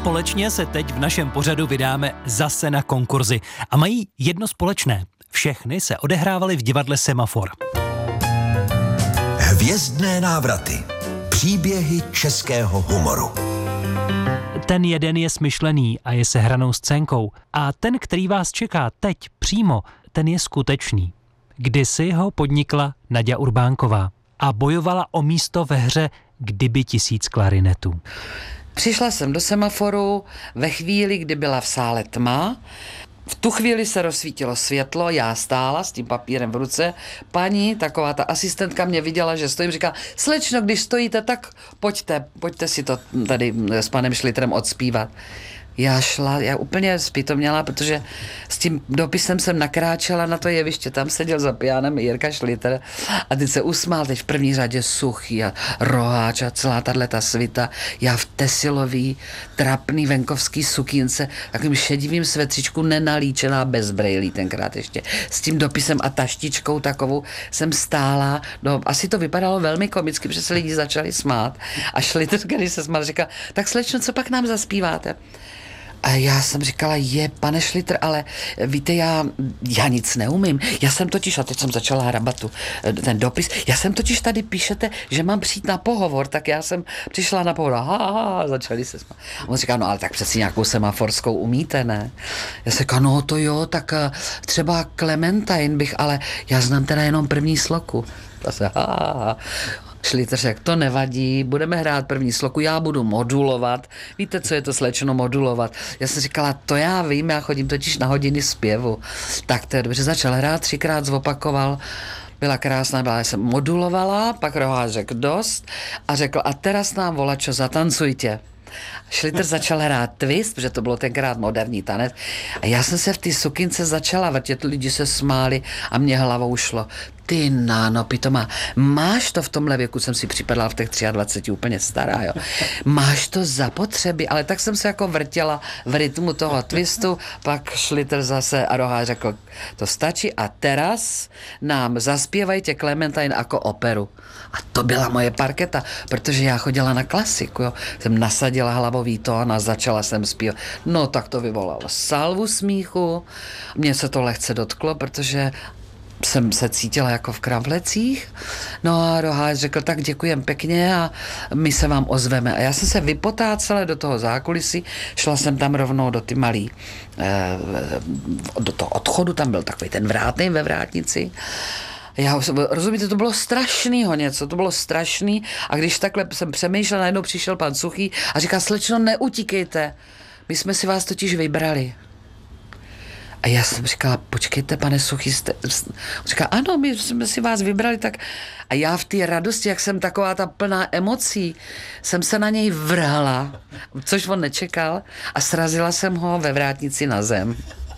Společně se teď v našem pořadu vydáme zase na konkurzy. A mají jedno společné. Všechny se odehrávaly v divadle Semafor. Hvězdné návraty. Příběhy českého humoru. Ten jeden je smyšlený a je sehranou scénkou. A ten, který vás čeká teď přímo, ten je skutečný. Kdysi ho podnikla Naďa Urbánková a bojovala o místo ve hře Kdyby 1000 klarinetů. Přišla jsem do Semaforu ve chvíli, kdy byla v sále tma. V tu chvíli se rozsvítilo světlo, já stála s tím papírem v ruce. Paní, taková ta asistentka mě viděla, že stojím, říká, slečno, když stojíte, tak pojďte si to tady s panem Šliterem odspívat. Já úplně zpytoměla, protože s tím dopisem jsem nakráčela na to jeviště, tam seděl za pianem Jirka Šliter a teď se usmál, teď v první řadě Suchý a Roháč a celá tato svita, já v tesilový, trapný venkovský sukínce, takovým šedivým svetřičku, nenalíčená bez brejlí tenkrát ještě, s tím dopisem a taštičkou takovou jsem stála, no asi to vypadalo velmi komicky, protože se lidi začali smát a Šliter, když se smál, říkal, tak slečno, co pak nám zaspíváte? A já jsem říkala, pane Šliter, ale víte, já nic neumím. Já jsem totiž, a teď jsem začala hrabat ten dopis, já jsem totiž tady píšete, že mám přijít na pohovor, tak já jsem přišla na pohovor, začali se smát. A on říká, no ale tak přeci nějakou semaforskou umíte, ne? Já jsem říkala, no to jo, tak třeba Clementine bych, ale já znám teda jenom první sloku. Šliter řekl, to nevadí, budeme hrát první sloku, já budu modulovat. Víte, co je to, slečno, modulovat? Já jsem říkala, to já vím, já chodím totiž na hodiny zpěvu. Tak to je dobře, začal hrát, 3krát zopakoval, byla krásná, já jsem modulovala, pak Roháč řekl dost a řekl, a teraz nám volačo, zatancujte. Šliter začal hrát twist, protože to bylo tenkrát moderní tanec. A já jsem se v té sukince začala vrtět, lidi se smáli a mě hlavou šlo. Ty náno, pitomá, máš to v tomhle věku, jsem si připadala v těch 23 úplně stará, jo. Máš to zapotřebí, ale tak jsem se jako vrtěla v rytmu toho twistu, pak Šliter zase a Roháč řekl, to stačí a teraz nám zaspěvajte Clementine jako operu. A to byla moje parketa, protože já chodila na klasiku, jo. Jsem nasadila hlavový tón a začala jsem zpívat. No tak to vyvolalo salvu smíchu, mně se to lehce dotklo, protože jsem se cítila jako v kravlecích. No a Roháč řekl, tak děkujem pěkně a my se vám ozveme. A já jsem se vypotácela do toho zákulisí, šla jsem tam rovnou do ty malý, do toho odchodu, tam byl takový ten vrátnej ve vrátnici. Rozumíte, to bylo strašnýho něco, to bylo strašný a když takhle jsem přemýšlela, najednou přišel pan Suchý a říká, slečno, neutíkejte, my jsme si vás totiž vybrali. A já jsem říkala, počkejte, pane Suchý, říká, ano, my jsme si vás vybrali, tak a já v té radosti, jak jsem taková ta plná emocí, jsem se na něj vrhla, což on nečekal a srazila jsem ho ve vrátnici na zem.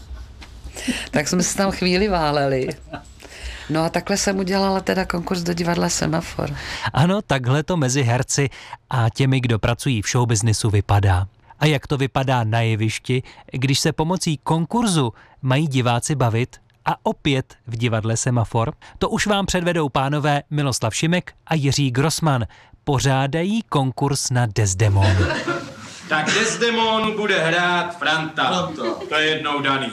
Tak jsme se tam chvíli váleli. No a takhle jsem udělala teda konkurs do divadla Semafor. Ano, takhle to mezi herci a těmi, kdo pracují v showbiznisu, vypadá. A jak to vypadá na jevišti, když se pomocí konkurzu mají diváci bavit? A opět v divadle Semafor? To už vám předvedou pánové Miloslav Šimek a Jiří Grossman. Pořádají konkurs na Desdemonu. Tak Desdemonu bude hrát Franta. To je jednou daný.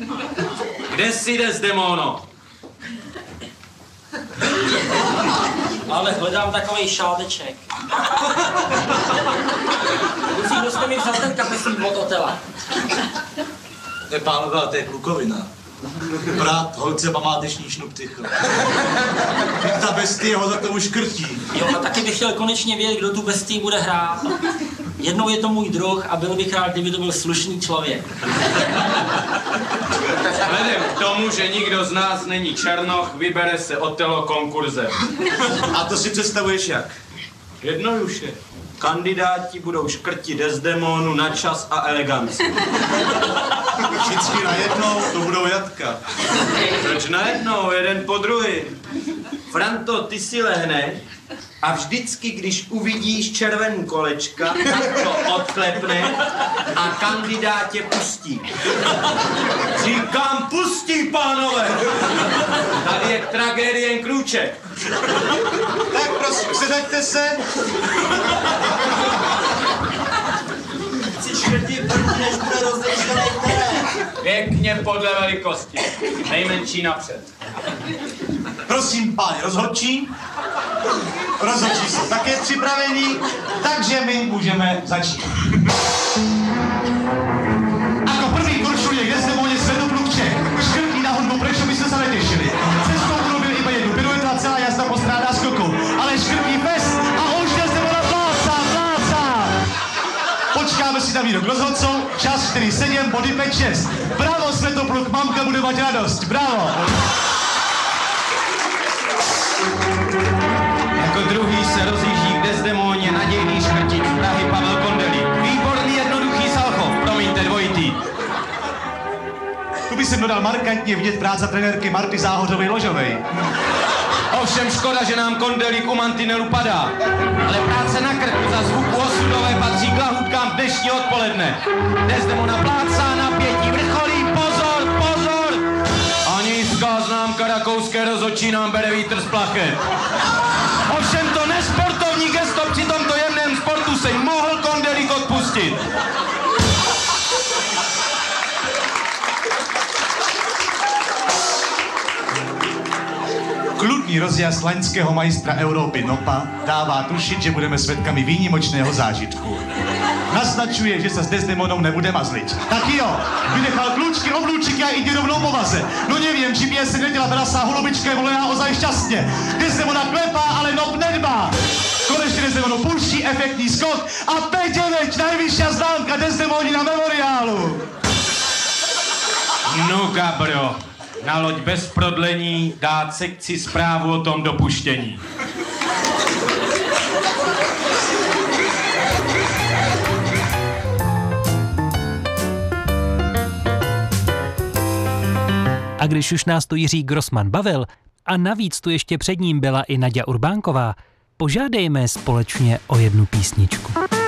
Kde jsi, Desdemono? Ale hledám takovej šádeček. Musím, kdo jste mi vzal ten kapesník od Otela. Pánové, to je klukovina. Brat, holce památeční šnuptycho. Ta bestie ho za tomu škrtí. Jo, a taky bych chtěl konečně vědět, kdo tu bestii bude hrát. Jednou je to můj druh a byl bych rád, kdyby to byl slušný člověk. Vzhledem k tomu, že nikdo z nás není černoch, vybere se Otelo konkurzem. A to si představuješ jak? Jednoduše. Kandidáti budou škrtit Desdemonu na čas a eleganci. Všichni najednou, to budou jatka. Proč najednou, jeden po druhý? Franto, ty si lehneš a vždycky, když uvidíš červený kolečka, tak to odklepne a kandidát tě pustí. Říkám, pustí, pánové! Tady je tragédie jen krůček. Tak prosím, sedaďte se. Chci škrtit Pěkně podle velikosti. Nejmenší napřed. Prosím, páni rozhodčí. Rozhodčí jsou také připravení, takže my můžeme začít. Ako prvý korčulie, kde se volně Svetopluk Čech. Škrtí na hudbu, prečo by se netešili. Cestou urobil iba jednu piruetu a celá jazda postrádá skoku. Ale škrtí fest a už se voda plácá. Počkáme si na výrok rozhodců, čas 4-7, body 5-6. Bravo Svetopluk, mamka bude mať radost, bravo. Jako druhý se rozjíždí k Desdemoně nadějný škrtič Prahy Pavel Kondelík. Výborný jednoduchý Salchov, promiňte dvojitý. Tu by jsem dodal markantně vidět práce trenérky Marty Záhořovej-Ložovej. Ovšem škoda, že nám Kondelík u mantinelu padá. Ale práce na krku za zvuku osudové patří k lahůdkám dnešní odpoledne. Desdemona plácá, napětí vrcholí, pozor, pozor! A nízká známka rakouské rozhodčí nám bere vítr z plachet. Ovšem to nesportovní gesto při tomto jemném sportu se mohl Kondelík odpustit. Kludný rozjazd laňského majstra Evropy Nopa dává tušit, že budeme svědkami výnimočného zážitku. Naznačuje, že se s Desdemonou nebude mazlit. Tak jo, vynechal klůčky, oblůčiky a jde rovnou po vaze. No nevím, či by se neděla brasa holubička je volená ozaj šťastně. Desdemona klepá, ale Nop nedbá. Konečně Desdemonu puští efektní skok a 5-9, nejvyšší známka Desdemoni na memoriálu. No Gabro, na loď bez prodlení dát sekci zprávu o tom dopuštění. A když už nás tu Jiří Grossman bavil a navíc tu ještě před ním byla i Naďa Urbánková, požádejme společně o jednu písničku.